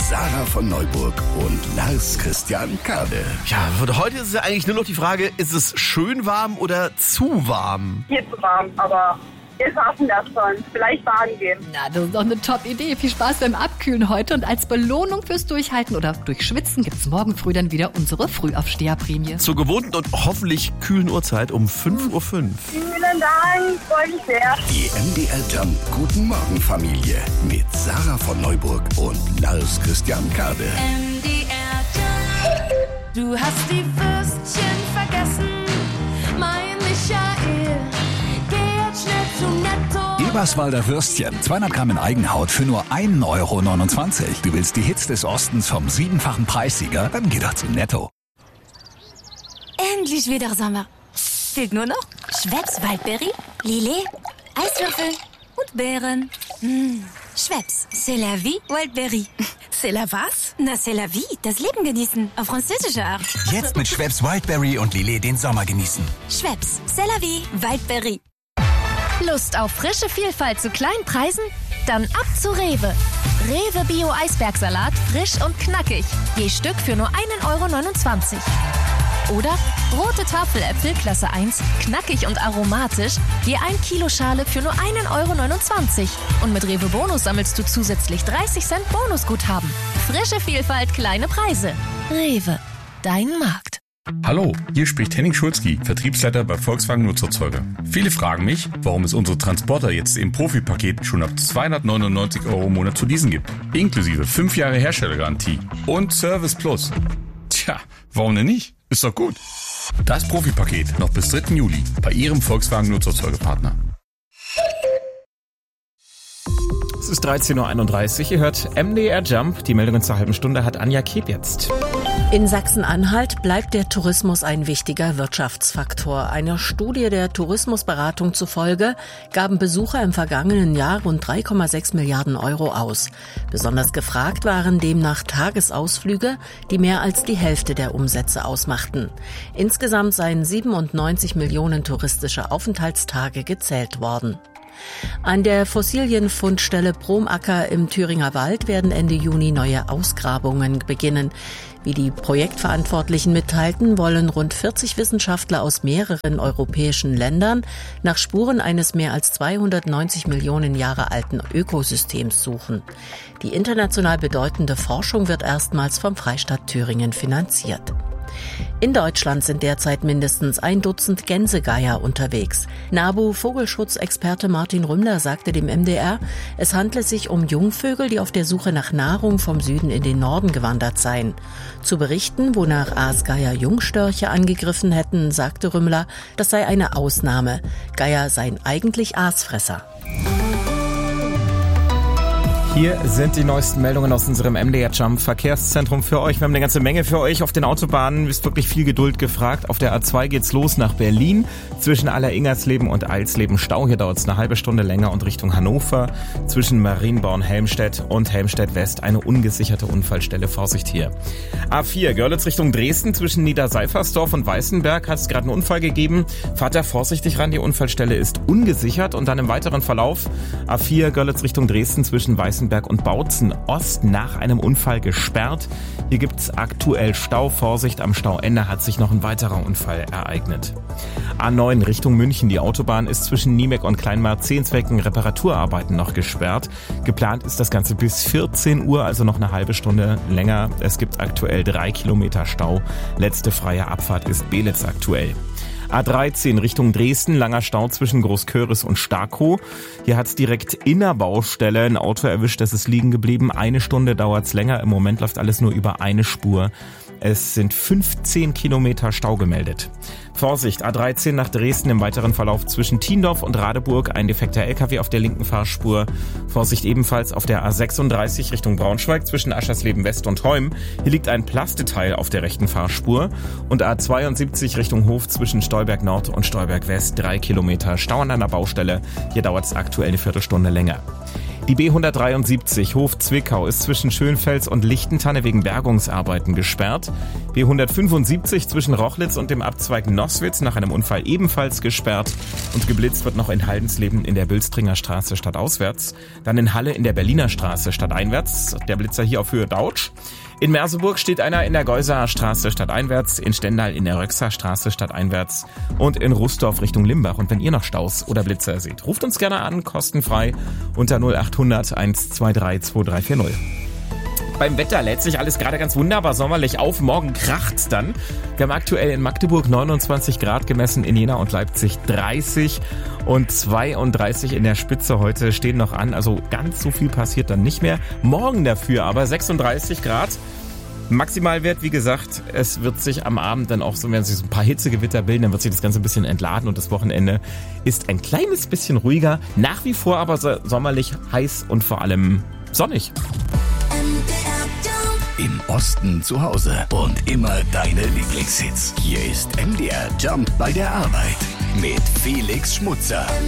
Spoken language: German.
Sarah von Neuburg und Lars Christian Kade. Ja, heute ist ja eigentlich nur noch die Frage, ist es schön warm oder zu warm? Hier zu warm, aber wir schaffen das schon. Vielleicht baden gehen. Na, das ist doch eine Top-Idee. Viel Spaß beim Abkühlen heute. Und als Belohnung fürs Durchhalten oder Durchschwitzen gibt's morgen früh dann wieder unsere Frühaufsteherprämie. Zur gewohnten und hoffentlich kühlen Uhrzeit um 5:05 Uhr. Vielen Dank, freue mich sehr. Die MDR Jump Guten Morgen Familie mit Sarah von Neuburg und Lars Christian Kade. MDR Jump. Du hast die Würstchen vergessen, mein Michael. Geh jetzt schnell zu Netto. Eberswalder Würstchen, 200 Gramm in Eigenhaut für nur 1,29 €. Du willst die Hits des Ostens vom 7-fachen Preissieger? Dann geh doch zu Netto. Endlich wieder Sommer. Fehlt nur noch Schweppes Waldberry, Lillet, Eiswürfel und Beeren. Schweppes, c'est la vie, Waldberry. C'est la was? Na, c'est la vie, das Leben genießen, auf französische Art. Jetzt mit Schweppes Wildberry und Lillet den Sommer genießen. Schweppes, c'est la vie, Waldberry. Lust auf frische Vielfalt zu kleinen Preisen? Dann ab zu Rewe. Rewe Bio Eisbergsalat, frisch und knackig. Je Stück für nur 1,29 €. Oder rote Tafeläpfel Klasse 1, knackig und aromatisch, je 1 Kilo Schale für nur 1,29 €. Und mit Rewe Bonus sammelst du zusätzlich 30 Cent Bonusguthaben. Frische Vielfalt, kleine Preise. Rewe, dein Markt. Hallo, hier spricht Henning Schulzki, Vertriebsleiter bei Volkswagen Nutzerzeuger. Viele fragen mich, warum es unsere Transporter jetzt im Profipaket schon ab 299 € im Monat zu leasen gibt. Inklusive 5 Jahre Herstellergarantie und Service Plus. Tja, warum denn nicht? Ist doch gut. Das Profipaket noch bis 3. Juli bei Ihrem Volkswagen Nutzerzeugerpartner. Es ist 13:31 Uhr. Ihr hört MDR Jump. Die Meldungen zur halben Stunde hat Anja Keb jetzt. In Sachsen-Anhalt bleibt der Tourismus ein wichtiger Wirtschaftsfaktor. Einer Studie der Tourismusberatung zufolge gaben Besucher im vergangenen Jahr rund 3,6 Milliarden € aus. Besonders gefragt waren demnach Tagesausflüge, die mehr als die Hälfte der Umsätze ausmachten. Insgesamt seien 97 Millionen touristische Aufenthaltstage gezählt worden. An der Fossilienfundstelle Bromacker im Thüringer Wald werden Ende Juni neue Ausgrabungen beginnen. Wie die Projektverantwortlichen mitteilten, wollen rund 40 Wissenschaftler aus mehreren europäischen Ländern nach Spuren eines mehr als 290 Millionen Jahre alten Ökosystems suchen. Die international bedeutende Forschung wird erstmals vom Freistaat Thüringen finanziert. In Deutschland sind derzeit mindestens 1 Dutzend Gänsegeier unterwegs. NABU-Vogelschutzexperte Martin Rümmler sagte dem MDR, es handle sich um Jungvögel, die auf der Suche nach Nahrung vom Süden in den Norden gewandert seien. Zu Berichten, wonach Aasgeier Jungstörche angegriffen hätten, sagte Rümmler, das sei eine Ausnahme. Geier seien eigentlich Aasfresser. Hier sind die neuesten Meldungen aus unserem MDR Jump Verkehrszentrum für euch. Wir haben eine ganze Menge für euch auf den Autobahnen. Ist wirklich viel Geduld gefragt. Auf der A2 geht's los nach Berlin. Zwischen Alleringersleben und Eilsleben Stau. Hier dauert es eine halbe Stunde länger und Richtung Hannover. Zwischen Marienborn, Helmstedt und Helmstedt West eine ungesicherte Unfallstelle. Vorsicht hier. A4 Görlitz Richtung Dresden. Zwischen Niederseifersdorf und Weißenberg hat es gerade einen Unfall gegeben. Fahrt da vorsichtig ran. Die Unfallstelle ist ungesichert. Und dann im weiteren Verlauf A4 Görlitz Richtung Dresden zwischen Weißenberg und Bautzen Ost nach einem Unfall gesperrt. Hier gibt's aktuell Stau. Vorsicht, am Stauende hat sich noch ein weiterer Unfall ereignet. A9 Richtung München. Die Autobahn ist zwischen Niemek und Kleinmarzehns wegen Reparaturarbeiten noch gesperrt. Geplant ist das Ganze bis 14 Uhr, also noch eine halbe Stunde länger. Es gibt aktuell 3 Kilometer Stau. Letzte freie Abfahrt ist Belitz aktuell. A13 Richtung Dresden, langer Stau zwischen Großköris und Starkow. Hier hat's direkt in der Baustelle ein Auto erwischt, das ist liegen geblieben. 1 Stunde dauert's länger, im Moment läuft alles nur über eine Spur. Es sind 15 Kilometer Stau gemeldet. Vorsicht, A13 nach Dresden im weiteren Verlauf zwischen Thiendorf und Radeburg, ein defekter LKW auf der linken Fahrspur. Vorsicht ebenfalls auf der A36 Richtung Braunschweig zwischen Aschersleben West und Heum. Hier liegt ein Plasteteil auf der rechten Fahrspur. Und A72 Richtung Hof zwischen Stolberg Nord und Stolberg West, 3 Kilometer Stau an einer Baustelle. Hier dauert es aktuell eine Viertelstunde länger. Die B173 Hof-Zwickau ist zwischen Schönfels und Lichtentanne wegen Bergungsarbeiten gesperrt. B175 zwischen Rochlitz und dem Abzweig Noßwitz nach einem Unfall ebenfalls gesperrt. Und geblitzt wird noch in Haldensleben in der Bülstringer Straße stadtauswärts. Dann in Halle in der Berliner Straße stadteinwärts. Der Blitzer hier auf Höhe Dautsch. In Merseburg steht einer in der Geusaer Straße stadteinwärts, in Stendal in der Röxer Straße stadteinwärts und in Rustdorf Richtung Limbach. Und wenn ihr noch Staus oder Blitzer seht, ruft uns gerne an, kostenfrei unter 0800 123 2340. Beim Wetter lädt sich alles gerade ganz wunderbar sommerlich auf. Morgen kracht's dann. Wir haben aktuell in Magdeburg 29 Grad gemessen, in Jena und Leipzig 30 und 32 in der Spitze heute stehen noch an. Also ganz so viel passiert dann nicht mehr. Morgen dafür aber 36 Grad. Maximalwert, wie gesagt, es wird sich am Abend dann auch so, wenn sich so ein paar Hitzegewitter bilden, dann wird sich das Ganze ein bisschen entladen und das Wochenende ist ein kleines bisschen ruhiger. Nach wie vor aber sommerlich heiß und vor allem sonnig. Im Osten zu Hause und immer deine Lieblingshits. Hier ist MDR Jump bei der Arbeit mit Felix Schmutzer.